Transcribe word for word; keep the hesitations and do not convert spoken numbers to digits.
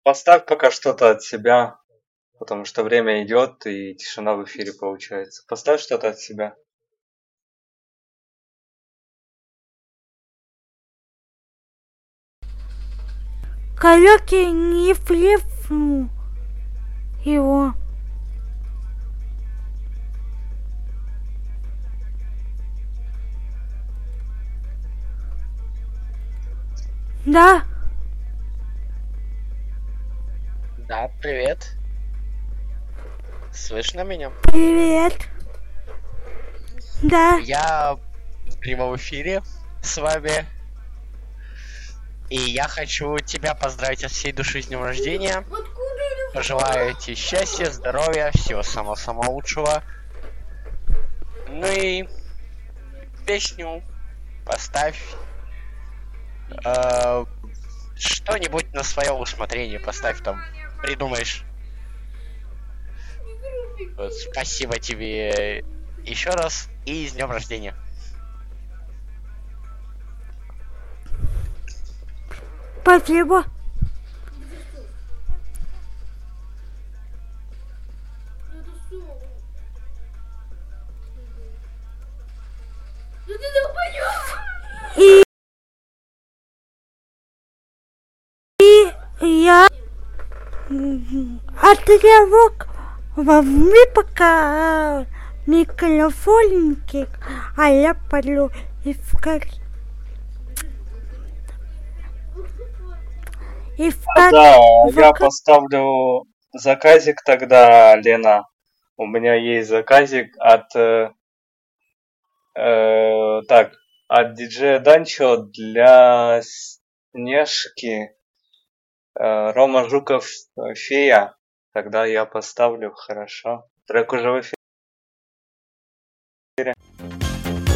Поставь пока что-то от себя, потому что время идет и тишина в эфире получается. Поставь что-то от себя. Каляки не флипнул его. Да, Да, привет. Слышно меня? привет. Да, Я в прямом эфире с вами. И я хочу тебя поздравить от всей души с днем рождения. Пожелаю тебе счастья, здоровья, всего самого-самого лучшего. Ну и песню поставь. Э, что-нибудь на свое усмотрение поставь там. Придумаешь. Вот, спасибо тебе еще раз и с днем рождения. спасибо. И, и я отрывок возьми пока микрофончик, а я пойду искать. Искать Да, я вок- поставлю заказик тогда, Лена. У меня есть заказик от э, э, так, от диджея Данчо для Снежки. Э, Рома Жуков, э, фея. Тогда я поставлю, хорошо. Трек уже в эфире.